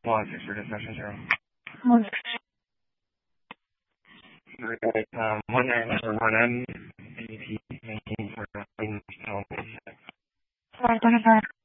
One six for discussion zero. One Right, 19 for 19. Sorry, 25.